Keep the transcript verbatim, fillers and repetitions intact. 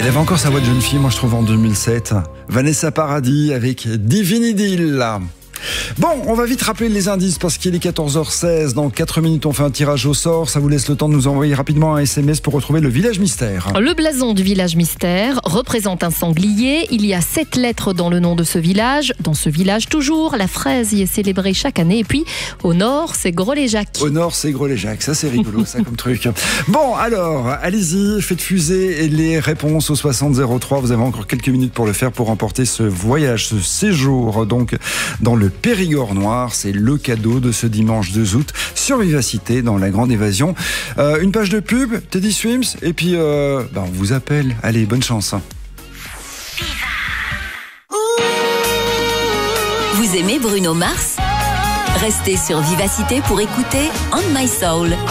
Elle avait encore sa voix de jeune fille, moi je trouve, en deux mille sept. Vanessa Paradis avec Divine Idylle. Bon, on va vite rappeler les indices parce qu'il est quatorze heures seize. Dans quatre minutes, on fait un tirage au sort. Ça vous laisse le temps de nous envoyer rapidement un S M S pour retrouver le village mystère. Le blason du village mystère représente un sanglier. Il y a sept lettres dans le nom de ce village. Dans ce village, toujours, la fraise y est célébrée chaque année. Et puis, au nord, c'est Gros-les-Jacques. Au nord, c'est Gros-les-Jacques. Ça, c'est rigolo, ça, comme truc. Bon, alors, allez-y, faites fuser les réponses au soixante zéro trois. Vous avez encore quelques minutes pour le faire, pour remporter ce voyage, ce séjour, donc, dans le Périgord noir. C'est le cadeau de ce dimanche deux août sur Vivacité dans la Grande Évasion. Euh, une page de pub, Teddy Swims, et puis euh, bah, on vous appelle. Allez, bonne chance. Vous aimez Bruno Mars? Restez sur Vivacité pour écouter On My Soul.